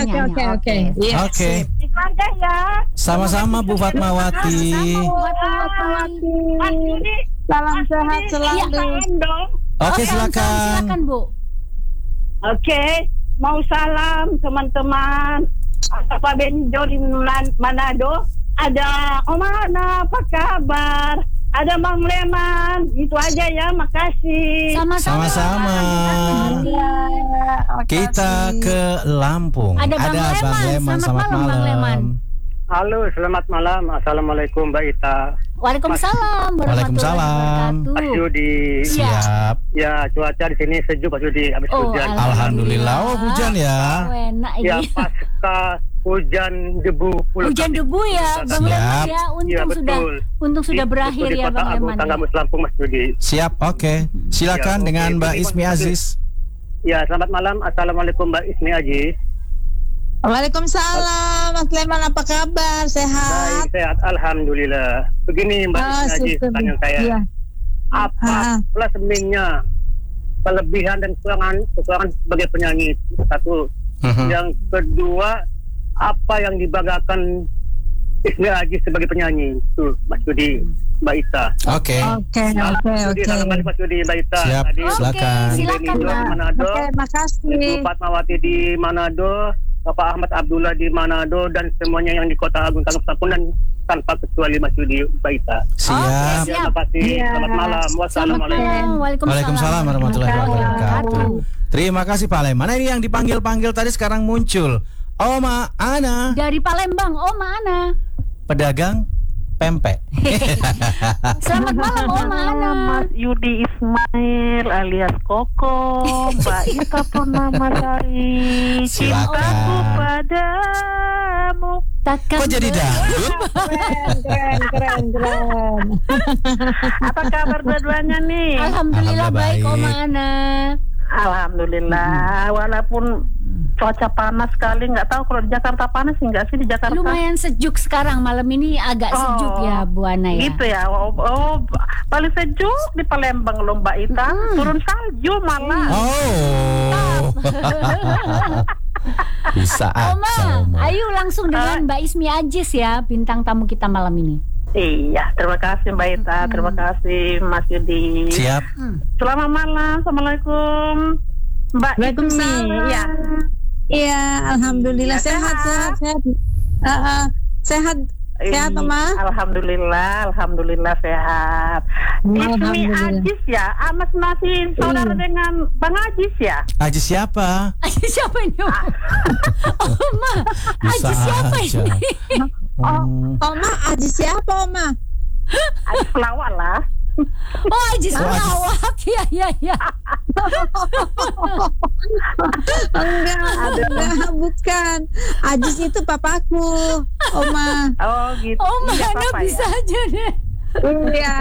penyanyi. Oke. Iya, Oke. Aja ya. Sama-sama Bu Fatmawati. Mas Yudi. Salam sehat selalu. Oke, silakan. Silakan Bu. Oke, mau salam teman-teman. Pak Benjo di Manado. Ada Om Ana, apa kabar? Ada Bang Leman. Itu aja ya, makasih. Sama-sama. Kita ke Lampung. Ada Bang Leman. Selamat malam, Bang Leman. Halo, selamat malam. Assalamualaikum Mbak Ita. Waalaikumsalam Waalaikumsalam. Mas Yudi. Siap. Ya, cuaca di sini sejuk Mas Yudi, habis hujan. Alhamdulillah. Oh, hujan ya. Enak Ya, ini. pasca hujan debu. Hujan debu ya, Bang Leman ya. Untung sudah berakhir ya, Bang Leman. Tanggamus Lampung Mas Yudi. Siap, oke. Silakan Ya, dengan oke. Mbak Ismi Aziz. Ya, selamat malam. Assalamualaikum Mbak Ismi Aziz. Waalaikumsalam, Mas Leman, apa kabar? Sehat? Baik, sehat. Alhamdulillah. Begini Mbak Ismi Aziz, pertanyaan saya. Iya. Apa plus minusnya, kelebihan dan kekurangan sebagai penyanyi? Satu. Yang kedua, apa yang dibanggakan Ismi Aziz sebagai penyanyi? Tuh, Mas Yudi, Mbak Ita. Oke. Salam balik Mas Yudi, Mbak Ita. Siap, silakan. Silakan, Benjo di Mbak. Manado, Oke, makasih. Ibu Fatmawati di Manado, Bapak Ahmad Abdullah di Manado, dan semuanya yang di Kota Agung Tangguh Sapun, dan tanpa kecuali Mas Yudi, Mbak Ita. Siap. Terima kasih. Selamat malam. Wassalamualaikum. Waalaikumsalam warahmatullahi wabarakatuh. Terima kasih Pak Leman. Mana ini yang dipanggil-panggil tadi sekarang muncul? Oma Ana, Dari Palembang, Oma Ana. pedagang pempek. Selamat malam, Oma Ana. Mas Yudi Ismail alias Koko, Mbak Ita Purnamasari. Silakan. Cintaku padamu. Takkan Kok jadi dangdut? Keren. Apa kabar dua-duanya nih? Alhamdulillah baik, Alhamdulillah, Oma baik. Ana. Alhamdulillah, walaupun cuaca panas sekali, nggak tahu kalau di Jakarta panas nggak sih di Jakarta? Lumayan sejuk sekarang, malam ini agak sejuk ya Bu Ana ya. Gitu ya. Paling sejuk di Palembang loh Mbak Ita. Turun salju malah. Oh. Bisa Oma, aja, Oma. ayo langsung dengan Mbak Ismi Aziz ya, bintang tamu kita malam ini. Iya, terima kasih Mbak Ita, terima kasih Mas Yudi. Siap. Selamat malam, assalamualaikum Mbak Ismi. Waalaikumsalam. Ya. Iya, alhamdulillah Ya, sehat. Sehat, Oma. Alhamdulillah sehat. Ismi Aziz ya, Amas masih saudara dengan Bang Aziz ya. Aziz siapa? Aziz siapa ini? Oma, Bisa Aziz siapa aja. ini? Oma, Aziz siapa, Oma? Aziz pelawak lah. Oh, Aziz pelawak. Iya. Enggak, bukan. Aziz itu papaku, Oma. Oh gitu. Oma Iya, Ana Papa, bisa ya? aja deh. Iya.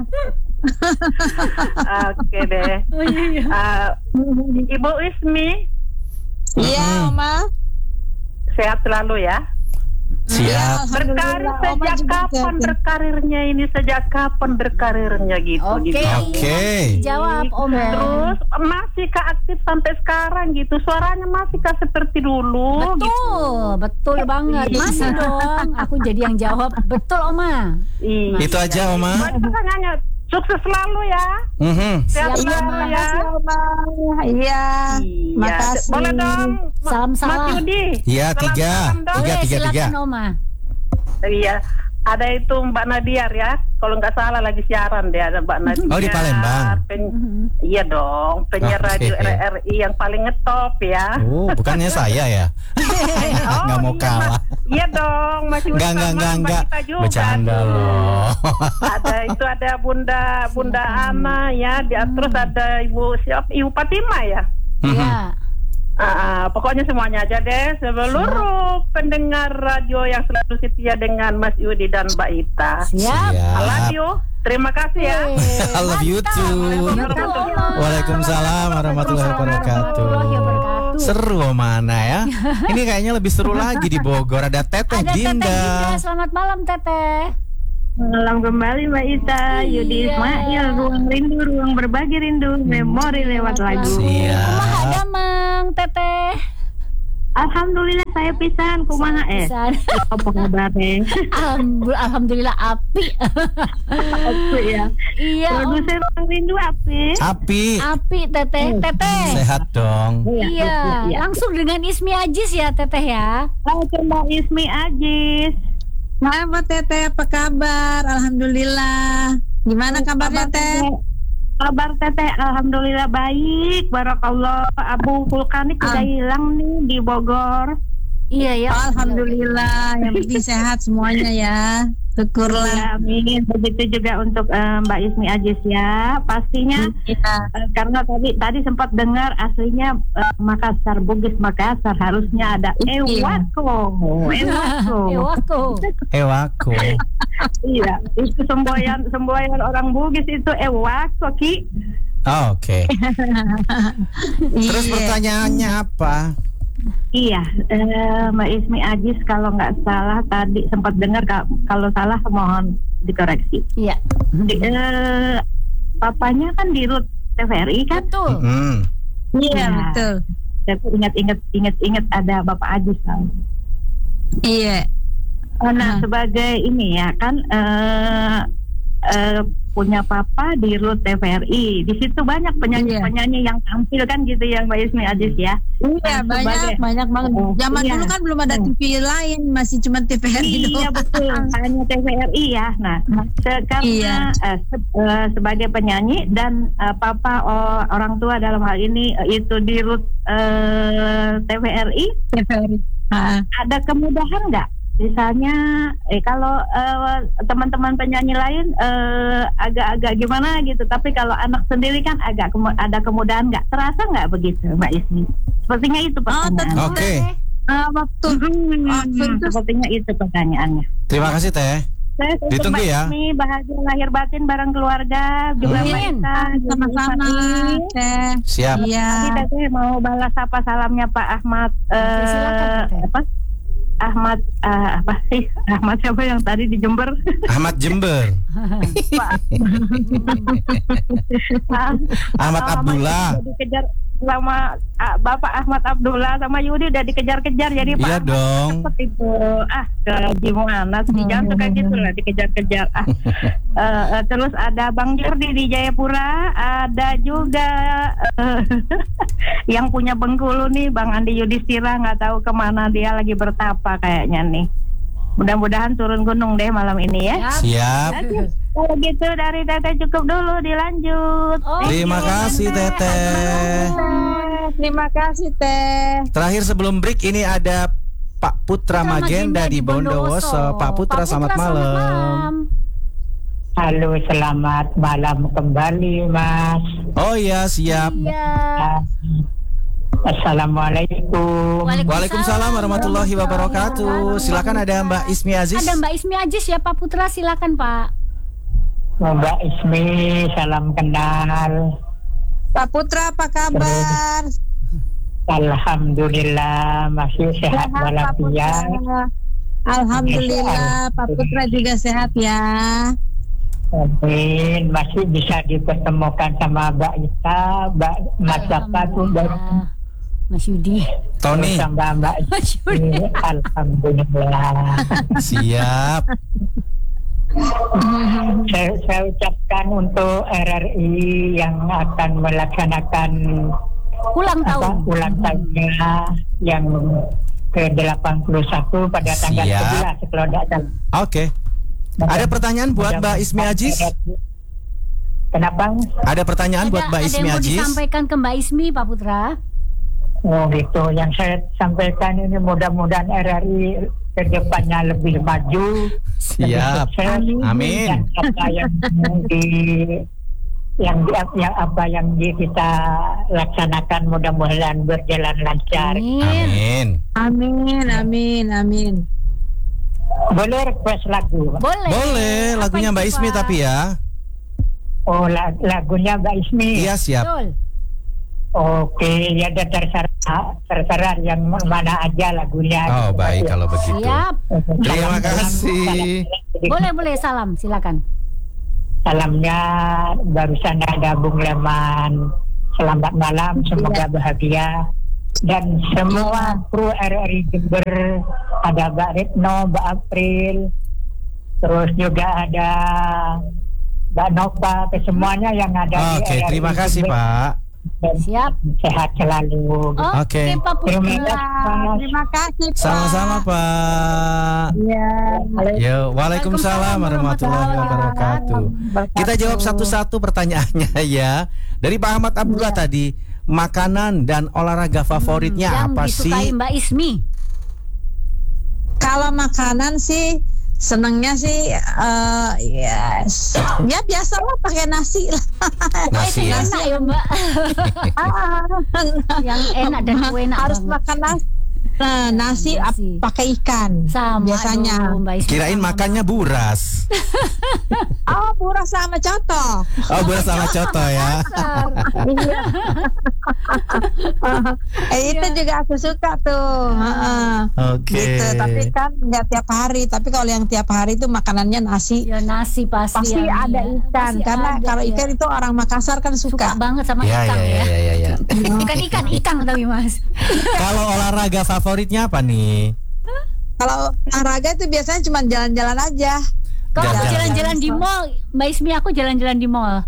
Oke deh. Oh iya. Ibu Ismi Iya, Oma. sehat selalu ya. Siap. Berkarir Alhamdulillah, Oma sejak juga kapan sehat. berkarirnya ini? Sejak kapan berkarirnya gitu? Oke. Gitu. Oke. Jawab Oma. Terus masih aktif sampai sekarang gitu? Suaranya masihkah seperti dulu? Betul banget. Masih dong. Aku jadi yang jawab. Betul Oma. Iya. Itu aja, Oma. Pertanyaannya, sukses selalu ya. Sehat Siap, selalu Oma. ya. Oma. Iya. Makasih. Boleh dong. Mas Salam. Yudi. Iya, tiga. Salam dong. Boleh, Tiga. silakan Oma. Iya. Ada itu Mbak Nadiar ya. Kalau nggak salah lagi siaran deh, ada Mbak Nadiar. Oh, di Palembang. Iya dong, penyiar Oke. radio RRI yang paling ngetop ya. Oh, bukannya saya ya? Nggak mau iya, kalah. Iya dong, masih Enggak. Mbak Kita juga Bercanda tuh. loh. Ada Bunda Ana ya, terus ada Ibu Fatima ya. Iya. Pokoknya semuanya aja deh, seluruh pendengar radio yang selalu setia dengan Mas Yudi dan Mbak Ita. Siap. I love you. Terima kasih ya. I love you too. Waalaikumsalam warahmatullahi wabarakatuh. Seru mana ya? Ini kayaknya lebih seru lagi di Bogor. Ada Teteh Ada Teteh Dinda. Dinda. Selamat malam Teteh. Malam kembali Mbak Ita, Yudi Ismail, ruang rindu, ruang berbagi rindu, memori lewat lagu. Siap. Kumaha damang Teteh. Alhamdulillah saya pisan kumaha Pisan. apa kabarnya? Alhamdulillah api. Apa ya? Iya. Produser Ruang Rindu api. Api Teteh. Sehat dong. Iya, langsung dengan Ismi Ajis ya Teteh ya. Mbak Ismi Ajis. Halo Teteh, apa kabar? Alhamdulillah. Gimana kabarnya Teh? Kabar Teteh, alhamdulillah baik. Barakallah. Abu vulkanik udah hilang nih di Bogor. Iya ya. Alhamdulillah, yang penting sehat semuanya ya. Syukurlah. Ya, amin. Begitu juga untuk Mbak Ismi Ajis ya. Pastinya karena tadi sempat dengar aslinya Makassar, Bugis Makassar, harusnya ada Ewako. Iya, itu semboyan orang Bugis itu Ewako Ki. Oh, oke. Terus pertanyaannya apa? Iya, Mbak Ismi Ajis kalau nggak salah tadi sempat dengar, kalau salah mohon dikoreksi. Iya. Papanya kan di RUT TVRI kan? Betul. Iya, betul. Aku ingat ada Bapak Ajis kan? Iya. Nah, sebagai ini ya kan punya papa di RUT TVRI. Di situ banyak penyanyi-penyanyi yang tampil kan gitu ya Mbak Ismi Ajis ya. Iya, banyak banget. Zaman dulu kan belum ada TV lain, masih cuma TVRI doang. Iya betul, hanya TVRI ya. Nah, karena sebagai penyanyi dan papa orang tua dalam hal ini itu di RUT TVRI. Ada kemudahan nggak? Misalnya kalau teman-teman penyanyi lain agak-agak gimana gitu, tapi kalau anak sendiri kan agak ada kemudahan nggak? Terasa nggak begitu Mbak Ismi? Sepertinya itu pertanyaan. Oke. Waktu Sepertinya itu pertanyaannya. Terima kasih Teh. Ditunggu ya. Ismi, bahagia lahir batin bareng keluarga juga Mbak Isa. Sama-sama Teh. Siap. Iya. Tadi Teh mau balas apa salamnya Pak Ahmad? Apa? Ahmad Ahmad siapa yang tadi di Jember? Ahmad Jember. Ahmad Abdullah. Dikejar sama Bapak Ahmad Abdullah sama Yudi udah dikejar-kejar jadi Pak. Iya dong. Seperti itu. Gimana sih, jangan suka gitu lah dikejar-kejar. Terus ada Bang Jordi di Jayapura, ada juga yang punya Bengkulu nih Bang Andi Yudhistira, nggak tahu kemana dia lagi bertapa kayaknya nih. Mudah-mudahan turun gunung deh malam ini ya. Siap. Kalau gitu dari Teteh cukup dulu, dilanjut. Terima kasih Teteh. Terima kasih Teh. Terakhir sebelum break ini ada Pak Putra Magenda di Bondowoso. Pak Putra, selamat malam. Halo, selamat malam kembali Mas. Oh iya, siap. Assalamualaikum. Waalaikumsalam warahmatullahi wabarakatuh. Silakan, ada Mbak Ismi Ajis. Ada Mbak Ismi Ajis ya Pak Putra, silakan Pak. Mbak Ismi, salam kenal. Pak Putra, apa kabar? Alhamdulillah masih sehat walafiat. Alhamdulillah Pak Putra juga sehat ya. Amin. Masih bisa dipertemukan sama Mbak Ita, Mas Jaka tuh, Mas Yudi, Tony, sama Mbak Ismi. Alhamdulillah. Siap. Saya ucapkan untuk RRI yang akan melaksanakan ulang tahunnya yang ke-81 pada tanggal 11 kalau tidak salah. Oke. Ada pertanyaan buat Mbak Ismi Ajis? Kenapa? Ada pertanyaan buat Mbak Ismi Ajis? Ada yang mau disampaikan ke Mbak Ismi, Pak Putra? Oh gitu. Yang saya sampaikan ini mudah-mudahan RRI ke depannya lebih maju. Siap. Lebih sukses. Amin. Dan apa yang kita laksanakan mudah-mudahan berjalan lancar. Amin. Amin, amin, amin. Boleh request lagu? Boleh. Lagunya Mbak Ismi tapi ya. Oh, lagunya Mbak Ismi. Iya, siap. Betul. Oke, ya ada terserah yang mana aja lagunya. Oh, baik kalau begitu. Siap. Terima kasih. Boleh, salam, silakan. Salamnya barusan ada Bung Leman. Selamat malam, semoga bahagia. dan semua kru RRI Jember, ada Mbak Retno, Mbak April, terus juga ada Mbak Nova, semuanya yang ada Oke, di RRI terima kasih Jember. Pak. Siap. Sehat selalu. Oke. Pak Terima Putra. kasih. Terima kasih Pak. Sama-sama Pak. Ya. Yo, waalaikumsalam warahmatullahi wabarakatuh. Kita jawab satu-satu pertanyaannya ya. Dari Pak Ahmad Abdullah tadi, makanan dan olahraga favoritnya Yang apa disukai sih? Mbak Ismi. Kalau makanan sih senengnya sih ya biasalah pakai nasi lah. Nasi ya. Enak ya Mbak. Yang enak dan enak Harus banget. makan nasi. Nah, nasi Nasi. pakai ikan Sama biasanya. dong, Mbak Ismi. Kirain Sama, makannya buras. Oh, buras sama coto. Oh, buras sama coto ya. Itu juga aku suka tuh. Oke. Gitu. Tapi kan nggak tiap hari. Tapi kalau yang tiap hari itu makanannya nasi. Ya nasi pasti. Pasti ya, ada ya. ikan. Pasti Karena ada, kalau ya. ikan itu orang Makassar kan suka suka. banget sama Ya, ikan ya, ya. ya. Bukan ikan tapi Mas. Kalau olahraga favoritnya apa nih? Kalau olahraga itu biasanya cuma jalan-jalan aja. Kalau aku Jalan-jalan. jalan-jalan di mall, Mbak Ismi aku jalan-jalan di mall.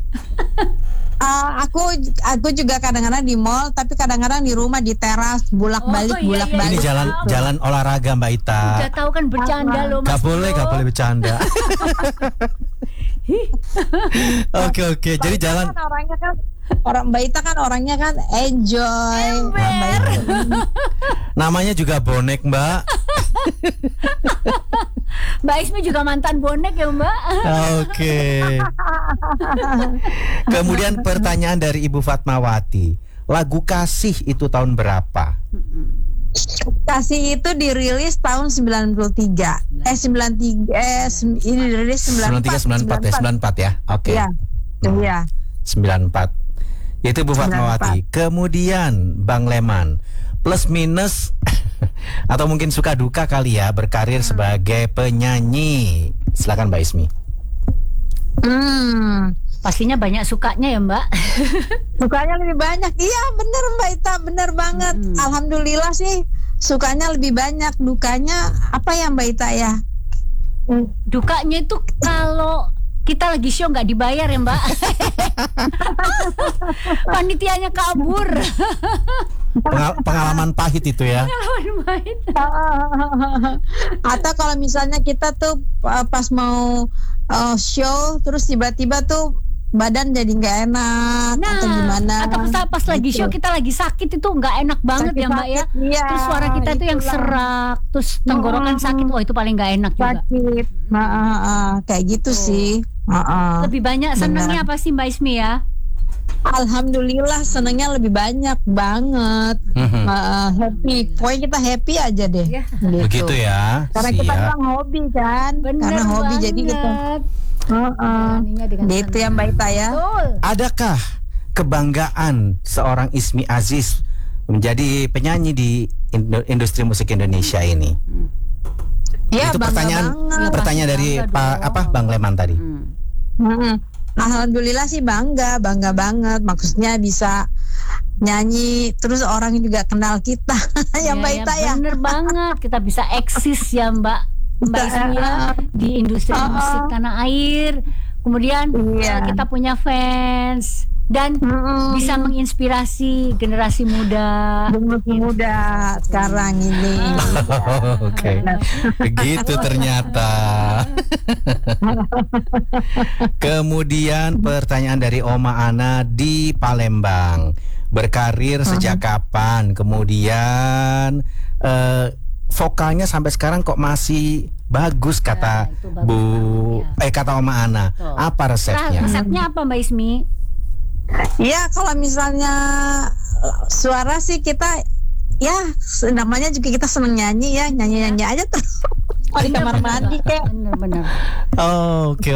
Aku juga kadang-kadang di mall, tapi kadang-kadang di rumah di teras bolak-balik Oh, iya, Ini bolak-balik. jalan olahraga Mbak Ita. Udah tahu kan bercanda loh Mas. Gak boleh bercanda. Oke. Jadi jalan. Kan orangnya kan orang Mbak Ita kan orangnya kan enjoy. Mbak Ita. Namanya juga bonek Mbak. Mbak Ismi juga mantan bonek ya Mbak. Oke. Kemudian pertanyaan dari Ibu Fatmawati. Lagu Kasih itu tahun berapa? Kasih itu dirilis tahun 93. Ini dirilis 94 ya. Oke. Iya. Iya. 94. Itu Bu Fatmawati. Kemudian Bang Leman, plus minus atau mungkin suka duka kali ya berkarir sebagai penyanyi. Silakan Mbak Ismi. Pastinya banyak sukanya ya Mbak. Sukanya lebih banyak. Iya, bener Mbak Ita, bener banget. Alhamdulillah sih sukanya lebih banyak. Dukanya apa ya Mbak Ita ya? Dukanya itu kalau kita lagi show nggak dibayar ya Mbak. Panitianya kabur. Pengalaman pahit itu ya. Atau kalau misalnya kita tuh pas mau show terus tiba-tiba tuh badan jadi nggak enak atau gimana? Atau pas lagi show kita lagi sakit itu nggak enak banget ya Mbak ya. Iya, Terus suara kita tuh yang serak, terus tenggorokan sakit, wah itu paling nggak enak juga. Sakit, kayak gitu sih. Lebih banyak senengnya apa sih Mbak Ismi ya? Alhamdulillah senengnya lebih banyak banget. Happy, pokoknya kita happy aja deh. Begitu ya. Karena kita kan hobi kan. Karena hobi jadi kita. Gitu ya Mbak Ita ya. Adakah kebanggaan seorang Ismi Aziz menjadi penyanyi di industri musik Indonesia ini? Ya, itu pertanyaan dari Pak Bang Leman tadi. Alhamdulillah sih bangga banget. Maksudnya bisa nyanyi terus orang juga kenal kita. Ya Mbak Ita ya. Bener banget, kita bisa eksis ya Mbak Ismi ya di industri musik tanah air. Kemudian kita punya fans dan bisa menginspirasi generasi muda. Sekarang ini. Oke. Begitu ternyata. Kemudian pertanyaan dari Oma Ana di Palembang. Berkarir sejak kapan? Kemudian vokalnya sampai sekarang kok masih bagus kata kata Oma Ana. Apa resepnya? Resepnya apa Mbak Ismi? Ya kalau misalnya suara sih kita ya namanya juga kita seneng nyanyi ya, nyanyi aja tuh. Di kamar mandi kayak. Bener. Oke.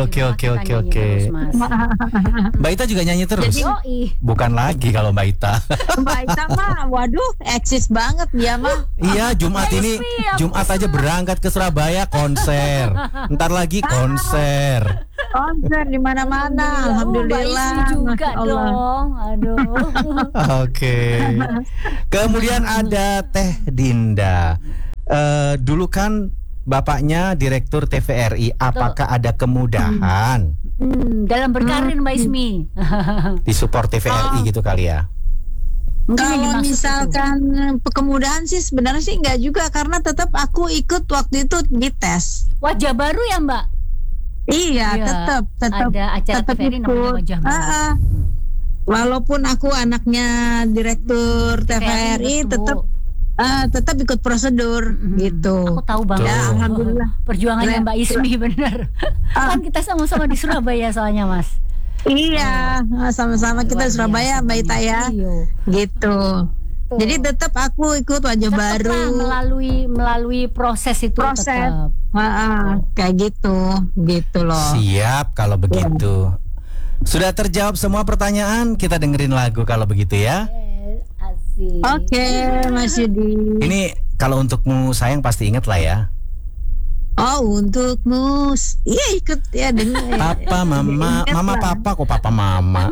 Mbak Ita juga nyanyi terus? Bukan lagi kalau Mbak Ita. Mbak Ita mah waduh eksis banget dia mah. Iya, Jumat aja berangkat ke Surabaya konser. Ntar lagi konser. konser di mana-mana. Alhamdulillah. Mbak Ismi juga Masya Allah. dong. Aduh. Oke. Kemudian ada Teh Dinda. Dulu kan bapaknya direktur TVRI. Apakah ada kemudahan Dalam berkarir Mbak Ismi. di support TVRI gitu kali ya? Mungkin yang Kalau dimaksud misalkan kemudahan sih sebenarnya sih enggak juga, karena tetap aku ikut waktu itu dites. itu. Wajah baru ya Mbak? Iya, Iya, tetap ada acara tetap TVRI namanya ikut. Wajah Baru. Walaupun aku anaknya direktur TVRI, tetap ikut prosedur gitu. Aku tahu banget. Ya, alhamdulillah. Perjuangannya Mbak Ismi benar. Kan kita sama-sama di Surabaya soalnya Mas. Iya, sama-sama kita di Surabaya, Mbak Ita ya. Iya. Gitu. Jadi tetap aku ikut Wajah Tetaplah Baru. melalui proses itu Proses. tetap. Kayak gitu loh. Siap kalau begitu. Sudah terjawab semua pertanyaan, kita dengerin lagu kalau begitu ya. Asik. Oke, Mas Yudi. Ini kalau untukmu sayang pasti inget lah ya. Oh, untukmu. Iya, ikut ya dengar. Papa, mama, Ingat mama, lah. papa, kok papa, mama.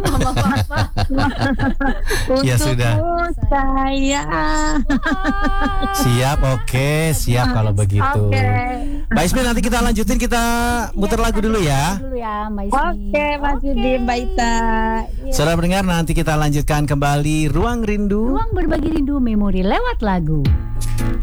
Ya sudah. Untukmu saya. Siap, oke, siap kalau begitu. Oke. Mbak Ismi, nanti kita lanjutin, kita muter lagu dulu ya. Dulu ya Mbak Ismi. Oke, Mas Yudi, Mbak Ita. Saudara pendengar, nanti kita lanjutkan kembali Ruang Rindu. Ruang berbagi rindu memori lewat lagu.